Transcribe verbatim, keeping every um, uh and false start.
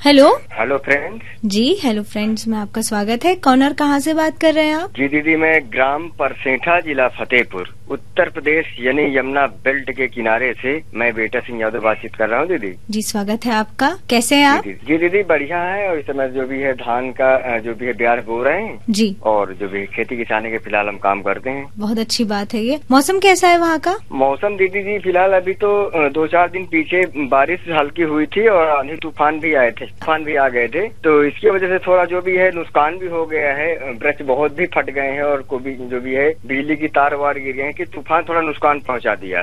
Hello hello friends. जी hello friends में आपका स्वागत है। कौन और कहाँ से बात कर रहे हैं आप? जी दीदी, मैं ग्राम परसेठा, जिला फतेहपुर, उत्तर प्रदेश, यानी यमुना बेल्ट के किनारे से मैं बेटा सिंह यादव बातचीत कर रहा हूँ दीदी। जी स्वागत है आपका। कैसे हैं आप? जी दीदी, जी दीदी बढ़िया है। और इस समय जो भी है धान का जो भी है ब्याह बो रहे हैं जी, और जो भी खेती किसानी के फिलहाल हम काम करते हैं। बहुत अच्छी बात है। ये मौसम कैसा है वहाँ का? मौसम दीदी जी फिलहाल अभी तो दो चार दिन पीछे बारिश हल्की हुई थी और आंधी तूफान भी आए थे, तूफान भी आ गए थे, तो इसकी वजह से थोड़ा जो भी है नुकसान भी हो गया है। वृक्ष बहुत भी फट गए हैं और को भी जो भी है बिजली की तार वार गिर गए हैं कि तूफान थोड़ा नुकसान पहुंचा दिया।